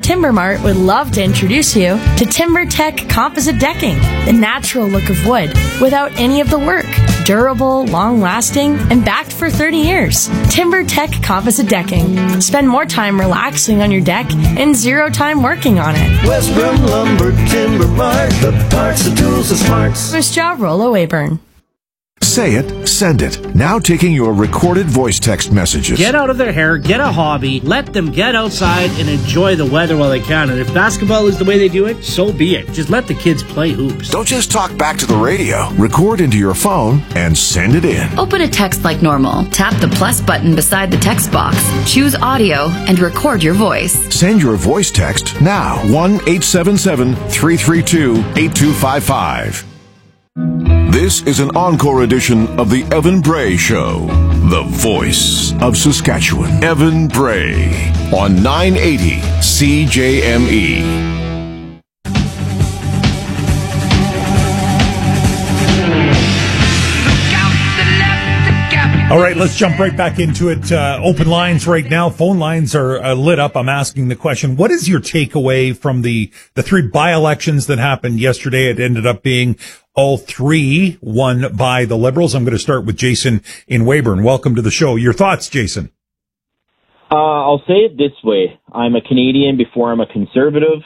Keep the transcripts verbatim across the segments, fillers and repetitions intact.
Timber Mart would love to introduce you to TimberTech Composite Decking, the natural look of wood without any of the work. Durable, long-lasting, and backed for thirty years. TimberTech Composite Decking. Spend more time relaxing on your deck and zero time working on it. Westbrook Lumber, Timber Mart, the parts, the tools, the smarts. First job, Rollo Wayburn. Say it, send it. Now taking your recorded voice text messages. Get out of their hair, get a hobby, let them get outside and enjoy the weather while they can. And if basketball is the way they do it, so be it. Just let the kids play hoops. Don't just talk back to the radio. Record into your phone and send it in. Open a text like normal. Tap the plus button beside the text box. Choose audio and record your voice. Send your voice text now. one eight seven seven, three three two, eight two five five. This is an encore edition of the Evan Bray Show, the voice of Saskatchewan. Evan Bray on nine eighty C J M E. All right, let's jump right back into it. Uh, open lines right now. Phone lines are uh, lit up. I'm asking the question, what is your takeaway from the, the three by-elections that happened yesterday? It ended up being all three won by the Liberals. I'm going to start with Jason in Weyburn. Welcome to the show. Your thoughts, Jason? Uh, I'll say it this way. I'm a Canadian before I'm a Conservative,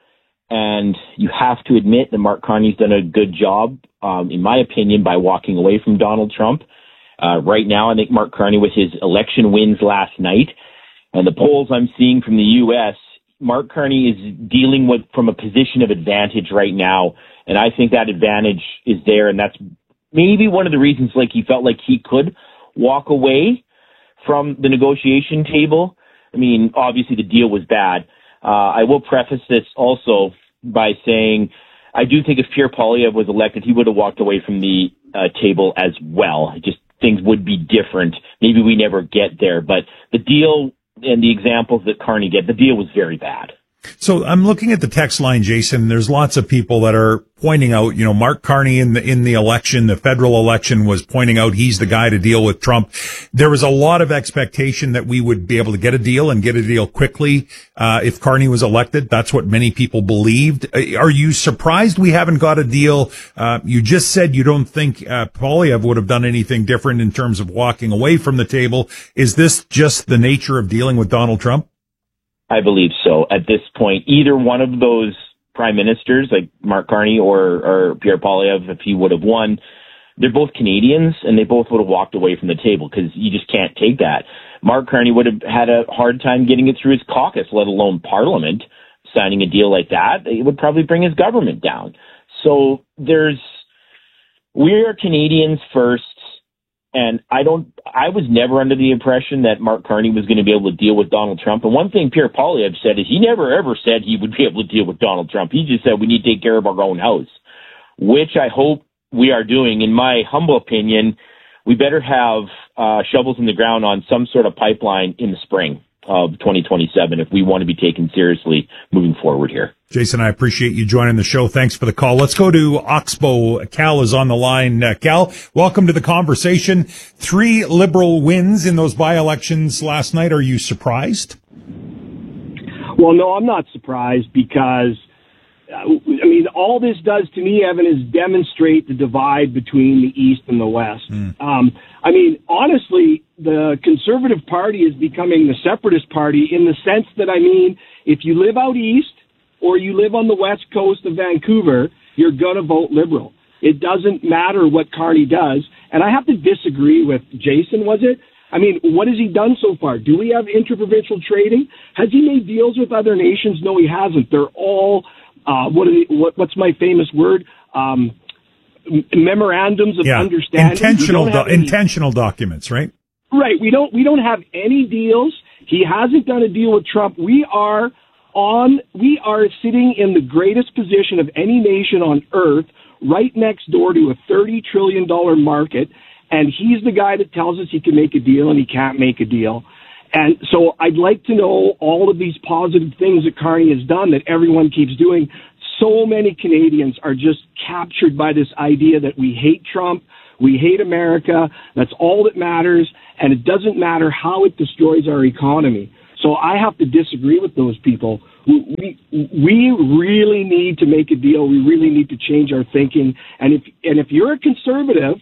and you have to admit that Mark Carney's done a good job, um, in my opinion, by walking away from Donald Trump. Uh, right now, I think Mark Carney, with his election wins last night, and the polls I'm seeing from the U S, Mark Carney is dealing with from a position of advantage right now, and I think that advantage is there, and that's maybe one of the reasons, like, he felt like he could walk away from the negotiation table. I mean, obviously the deal was bad. Uh, I will preface this also by saying I do think if Pierre Poilievre was elected, he would have walked away from the uh, table as well. Just things would be different. Maybe we never get there, but the deal and the examples that Carney get, the deal was very bad. So I'm looking at the text line, Jason. There's lots of people that are pointing out, you know, Mark Carney in the, in the election, the federal election, was pointing out he's the guy to deal with Trump. There was a lot of expectation that we would be able to get a deal and get a deal quickly, uh, if Carney was elected. That's what many people believed. Are you surprised we haven't got a deal? Uh, you just said you don't think, uh, Poilievre would have done anything different in terms of walking away from the table. Is this just the nature of dealing with Donald Trump? I believe so. At this point, either one of those prime ministers, like Mark Carney or, or Pierre Poilievre, if he would have won, they're both Canadians, and they both would have walked away from the table because you just can't take that. Mark Carney would have had a hard time getting it through his caucus, let alone Parliament, signing a deal like that. It would probably bring his government down. So there's, we are Canadians first. And I don't, I was never under the impression that Mark Carney was going to be able to deal with Donald Trump. And one thing Pierre Poilievre said is he never ever said he would be able to deal with Donald Trump. He just said we need to take care of our own house, which I hope we are doing. In my humble opinion, we better have uh, shovels in the ground on some sort of pipeline in the spring of twenty twenty-seven if we want to be taken seriously moving forward here. Jason, I appreciate you joining the show. Thanks for the call. Let's go to Oxbow. Cal is on the line. Uh, Cal, welcome to the conversation. Three Liberal wins in those by-elections last night. Are you surprised? Well, no, I'm not surprised because, uh, I mean, all this does to me, Evan, is demonstrate the divide between the East and the West. Mm. Um, I mean, honestly, the Conservative Party is becoming the separatist party in the sense that, I mean, if you live out East or you live on the West Coast of Vancouver, you're going to vote Liberal. It doesn't matter what Carney does. And I have to disagree with Jason, was it? I mean, what has he done so far? Do we have interprovincial trading? Has he made deals with other nations? No, he hasn't. They're all, uh, what, are they, what what's my famous word? Um, memorandums of yeah. understanding. Intentional, do- any, intentional documents, right? Right. We don't, we don't have any deals. He hasn't done a deal with Trump. We are on, we are sitting in the greatest position of any nation on earth, right next door to a thirty trillion dollars market. And he's the guy that tells us he can make a deal and he can't make a deal. And so I'd like to know all of these positive things that Carney has done that everyone keeps doing. So many Canadians are just captured by this idea that we hate Trump, we hate America, that's all that matters, and it doesn't matter how it destroys our economy. So I have to disagree with those people We, we really need to make a deal. We really need to change our thinking. And if, and if you're a conservative,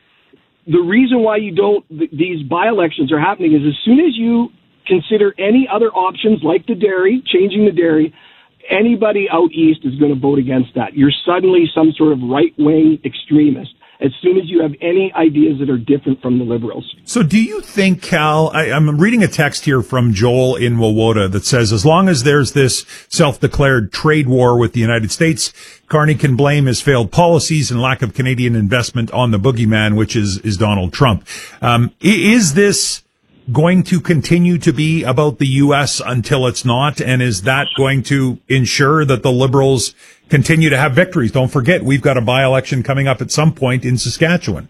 the reason why you don't, these by-elections are happening is as soon as you consider any other options like the dairy, changing the dairy, anybody out east is going to vote against that. You're suddenly some sort of right-wing extremist as soon as you have any ideas that are different from the Liberals. So do you think, Cal, I, I'm reading a text here from Joel in Wawota that says, as long as there's this self-declared trade war with the United States, Carney can blame his failed policies and lack of Canadian investment on the boogeyman, which is, is Donald Trump. Um, is this going to continue to be about the U S until it's not? And is that going to ensure that the Liberals continue to have victories? Don't forget, we've got a by-election coming up at some point in Saskatchewan.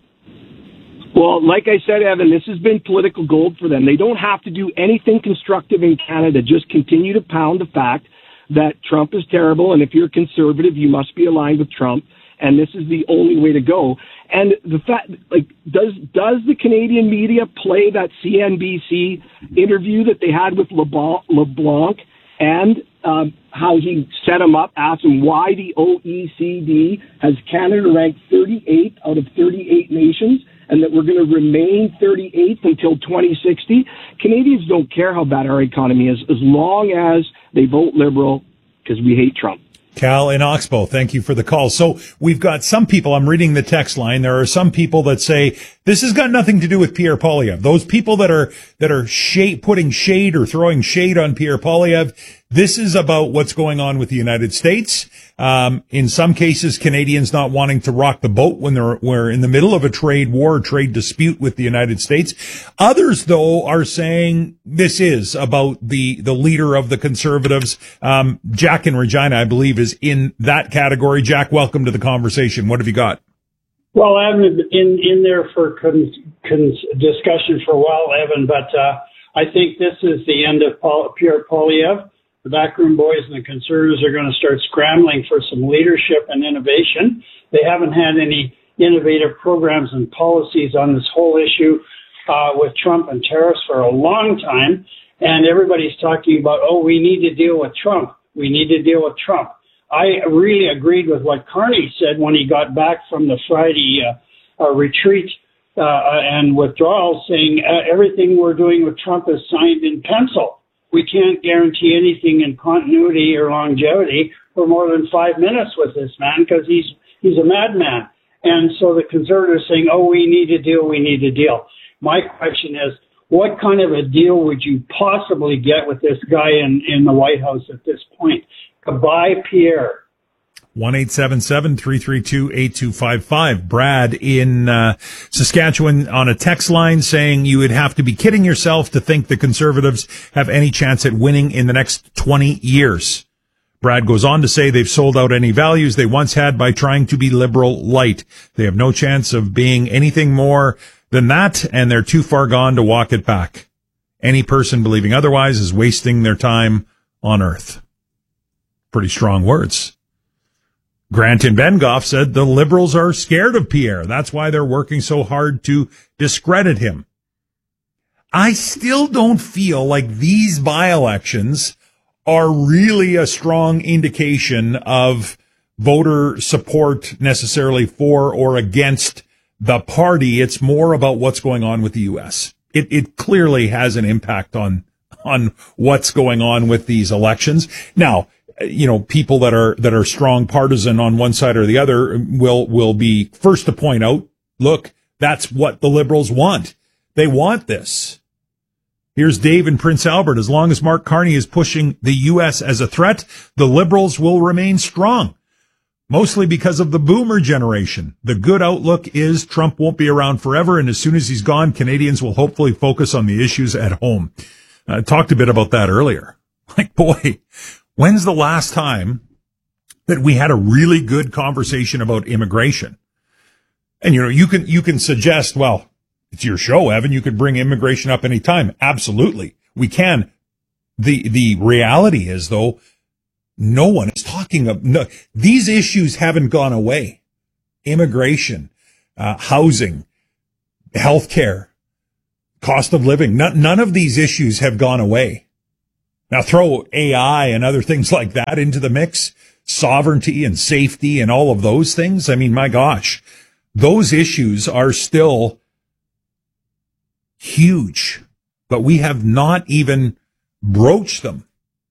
Well, like I said, Evan, this has been political gold for them. They don't have to do anything constructive in Canada. Just continue to pound the fact that Trump is terrible, and if you're conservative, you must be aligned with Trump, and this is the only way to go. And the fact, like, does does the Canadian media play that C N B C interview that they had with LeBlanc, LeBlanc and um, how he set him up, asked him why the O E C D has Canada ranked thirty-eighth out of thirty-eight nations, and that we're going to remain thirty-eighth until twenty sixty. Canadians don't care how bad our economy is as long as they vote Liberal because we hate Trump. Cal in Oxbow, thank you for the call. So we've got some people, I'm reading the text line, there are some people that say this has got nothing to do with Pierre Poilievre. Those people that are that are shade, putting shade or throwing shade on Pierre Poilievre, this is about what's going on with the United States. Um, in some cases, Canadians not wanting to rock the boat when they're we're in the middle of a trade war, trade dispute with the United States. Others, though, are saying this is about the the leader of the Conservatives. Um, Jack in Regina, I believe, is in that category. Jack, welcome to the conversation. What have you got? Well, I haven't been in, in there for con, con, discussion for a while, Evan, but uh, I think this is the end of Paul, Pierre Poilievre. The backroom boys and the Conservatives are going to start scrambling for some leadership and innovation. They haven't had any innovative programs and policies on this whole issue uh, with Trump and tariffs for a long time. And everybody's talking about, oh, we need to deal with Trump. We need to deal with Trump. I really agreed with what Carney said when he got back from the Friday uh, uh, retreat uh, and withdrawal, saying uh, everything we're doing with Trump is signed in pencil. We can't guarantee anything in continuity or longevity for more than five minutes with this man because he's he's a madman. And so the Conservatives saying, oh, we need a deal, we need a deal. My question is, what kind of a deal would you possibly get with this guy in, in the White House at this point? Goodbye, Pierre. one eight seven seven, three three two, eight two five five. Brad in uh, Saskatchewan on a text line saying you would have to be kidding yourself to think the Conservatives have any chance at winning in the next twenty years. Brad goes on to say they've sold out any values they once had by trying to be liberal light. They have no chance of being anything more than that, and they're too far gone to walk it back. Any person believing otherwise is wasting their time on earth. Pretty strong words. Grant in Bengoff said the Liberals are scared of Pierre. That's why they're working so hard to discredit him. I still don't feel like these by-elections are really a strong indication of voter support necessarily for or against the party. It's more about what's going on with the U S. It, it clearly has an impact on, on what's going on with these elections. Now, you know, people that are, that are strong partisan on one side or the other will, will be first to point out, look, that's what the Liberals want. They want this. Here's Dave in Prince Albert. As long as Mark Carney is pushing the U S as a threat, the Liberals will remain strong, mostly because of the boomer generation. The good outlook is Trump won't be around forever, and as soon as he's gone, Canadians will hopefully focus on the issues at home. I talked a bit about that earlier. Like, boy, when's the last time that we had a really good conversation about immigration? And, you know, you can, you can suggest, well, it's your show, Evan. You could bring immigration up any time. Absolutely. We can. The, the reality is, though, no one is talking of, no, these issues haven't gone away. Immigration, uh, housing, healthcare, cost of living. None, none of these issues have gone away. Now throw A I and other things like that into the mix, sovereignty and safety and all of those things. I mean, my gosh, those issues are still huge, but we have not even broached them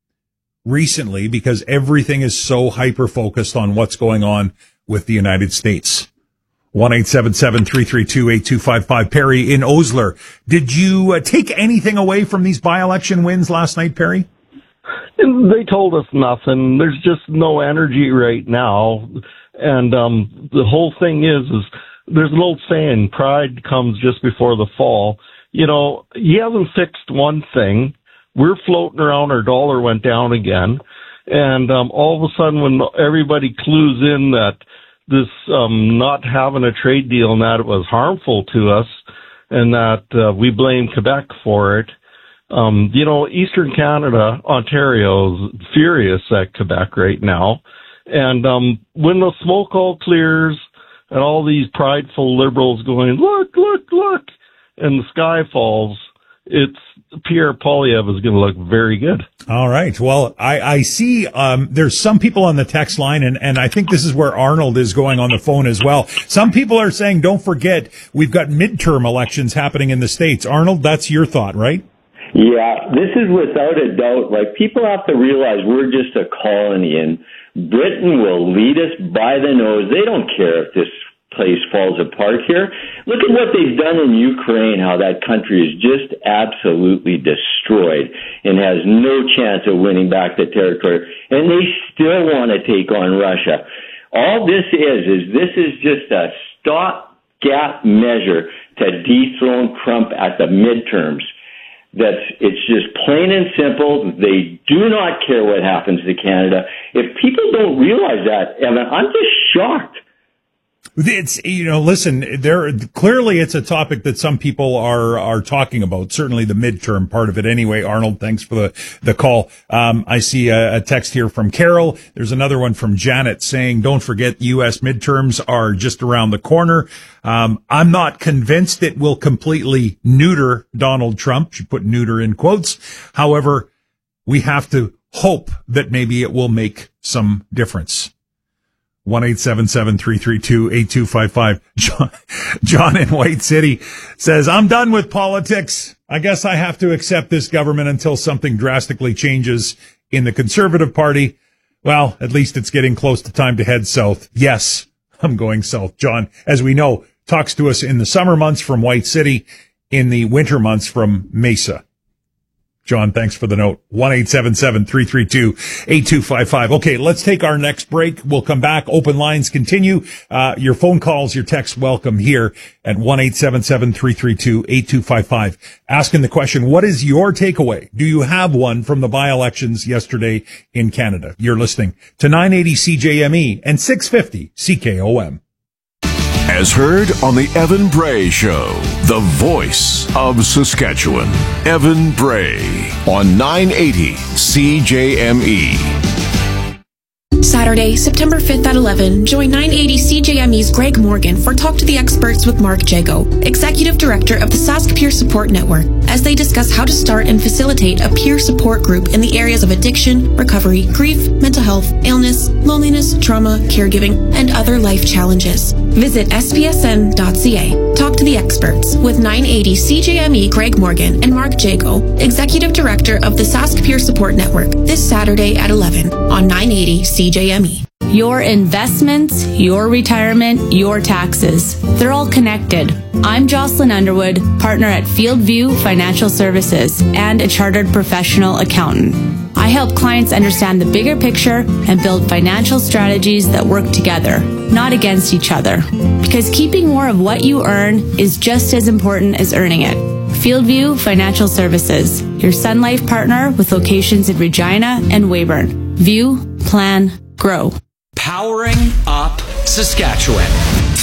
recently because everything is so hyper-focused on what's going on with the United States. one eight seven seven, three three two, eight two five five. Perry in Osler. Did you uh, take anything away from these by-election wins last night, Perry? They told us nothing. There's just no energy right now. And um, the whole thing is, is there's an old saying, pride comes just before the fall. You know, he hasn't fixed one thing. We're floating around, our dollar went down again. And um, all of a sudden when everybody clues in that this um, not having a trade deal and that it was harmful to us and that uh, we blame Quebec for it, um, you know, Eastern Canada, Ontario is furious at Quebec right now. And um, when the smoke all clears and all these prideful liberals going, look, look, look, and the sky falls, it's Pierre Poilievre is going to look very good. All right. Well, I, I see um, there's some people on the text line, and, and I think this is where Arnold is going on the phone as well. Some people are saying, don't forget, we've got midterm elections happening in the States. Arnold, that's your thought, right? Yeah, this is without a doubt. Like, people have to realize we're just a colony, and Britain will lead us by the nose. They don't care if this place falls apart here. Look at what they've done in Ukraine, how that country is just absolutely destroyed and has no chance of winning back the territory. And they still want to take on Russia. All this is, is this is just a stopgap measure to dethrone Trump at the midterms. That's, it's just plain and simple. They do not care what happens to Canada. If people don't realize that, Evan, I'm just shocked. It's, you know, listen, there, clearly it's a topic that some people are, are talking about. Certainly the midterm part of it anyway. Arnold, thanks for the, the call. Um, I see a, a text here from Carol. There's another one from Janet saying, don't forget U S midterms are just around the corner. Um, I'm not convinced it will completely neuter Donald Trump. She put neuter in quotes. However, we have to hope that maybe it will make some difference. one eight seven seven, three three two, eight two five five. John, John in White City says, I'm done with politics. I guess I have to accept this government until something drastically changes in the Conservative Party. Well, at least it's getting close to time to head south. Yes, I'm going south. John, as we know, talks to us in the summer months from White City, in the winter months from Mesa. John, thanks for the note. one eight seven seven, three three two, eight two five five. Okay, let's take our next break. We'll come back. Open lines continue. Uh, your phone calls, your texts welcome here at one eight seven seven, three three two, eight two five five. Asking the question, what is your takeaway? Do you have one from the by-elections yesterday in Canada? You're listening to nine eighty C J M E and six fifty C K O M. As heard on the Evan Bray Show, the voice of Saskatchewan. Evan Bray on nine eighty C J M E. Saturday, September fifth at eleven, join nine eighty C J M E's Greg Morgan for Talk to the Experts with Mark Jago, Executive Director of the Sask Peer Support Network, as they discuss how to start and facilitate a peer support group in the areas of addiction, recovery, grief, mental health, illness, loneliness, trauma, caregiving, and other life challenges. Visit S P S N dot C A. Talk to the Experts with nine eighty C J M E Greg Morgan and Mark Jago, Executive Director of the Sask Peer Support Network, this Saturday at eleven on nine eighty C J M E. Your investments, your retirement, your taxes. They're all connected. I'm Jocelyn Underwood, partner at Fieldview Financial Services and a chartered professional accountant. I help clients understand the bigger picture and build financial strategies that work together, not against each other. Because keeping more of what you earn is just as important as earning it. Fieldview Financial Services, your Sun Life partner with locations in Regina and Weyburn. View, plan, grow. Powering up Saskatchewan.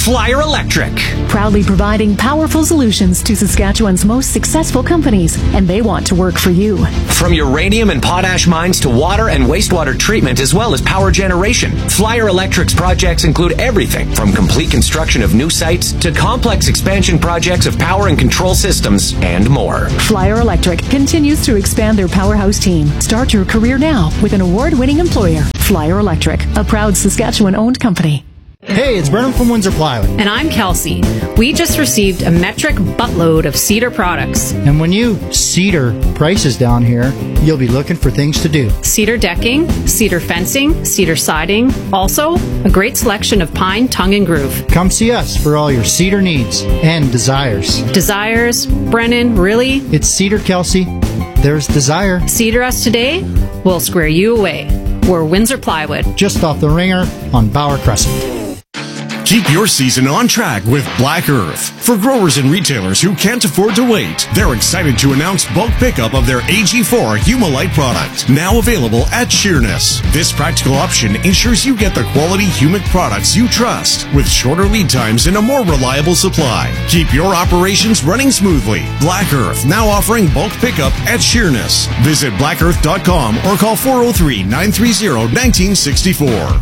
Flyer Electric. Proudly providing powerful solutions to Saskatchewan's most successful companies, and they want to work for you. From uranium and potash mines to water and wastewater treatment, as well as power generation, Flyer Electric's projects include everything from complete construction of new sites to complex expansion projects of power and control systems and more. Flyer Electric continues to expand their powerhouse team. Start your career now with an award-winning employer. Flyer Electric, a proud Saskatchewan-owned company. Hey, it's Brennan from Windsor Plywood. And I'm Kelsey. We just received a metric buttload of Cedar products. And when you Cedar prices down here, you'll be looking for things to do. Cedar decking, cedar fencing, cedar siding. Also, a great selection of pine, tongue, and groove. Come see us for all your cedar needs and desires. Desires? Brennan, really? It's Cedar, Kelsey. There's desire. Cedar us today, we'll square you away. We're Windsor Plywood. Just off the Ringer on Bauer Crescent. Keep your season on track with Black Earth. For growers and retailers who can't afford to wait, they're excited to announce bulk pickup of their A G four Humulite product, now available at Sheerness. This practical option ensures you get the quality humic products you trust, with shorter lead times and a more reliable supply. Keep your operations running smoothly. Black Earth, now offering bulk pickup at Sheerness. Visit black earth dot com or call four oh three, nine three oh, one nine six four.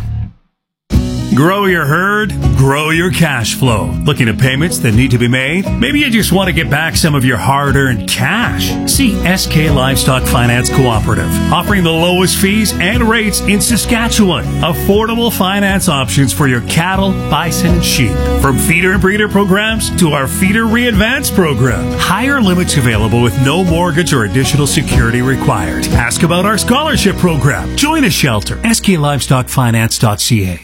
Grow your herd, grow your cash flow. Looking at payments that need to be made? Maybe you just want to get back some of your hard-earned cash. See S K Livestock Finance Cooperative, offering the lowest fees and rates in Saskatchewan. Affordable finance options for your cattle, bison, and sheep. From feeder and breeder programs to our Feeder Re-Advance program. Higher limits available with no mortgage or additional security required. Ask about our scholarship program. Join a shelter. S K livestock finance dot c a.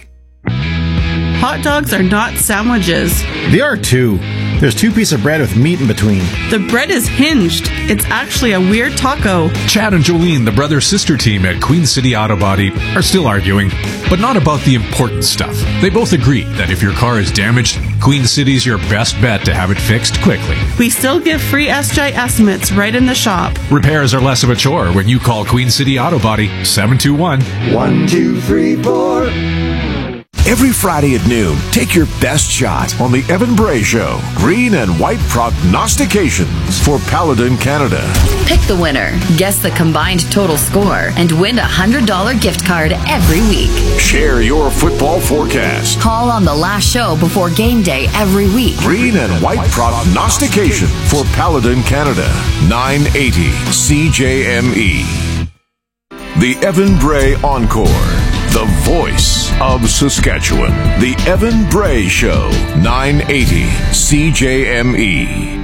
Hot dogs are not sandwiches. They are too. There's two pieces of bread with meat in between. The bread is hinged. It's actually a weird taco. Chad and Jolene, the brother-sister team at Queen City Auto Body, are still arguing, but not about the important stuff. They both agree that if your car is damaged, Queen City's your best bet to have it fixed quickly. We still give free S J estimates right in the shop. Repairs are less of a chore when you call Queen City Auto Body, seven two one, one two three four. Every Friday at noon, take your best shot on the Evan Bray Show. Green and white prognostications for Paladin Canada. Pick the winner, guess the combined total score, and win a one hundred dollars gift card every week. Share your football forecast. Call on the last show before game day every week. Green and white prognostication for Paladin Canada. nine eighty C J M E. The Evan Bray Encore. The voice of Saskatchewan. The Evan Bray Show. nine eighty C J M E.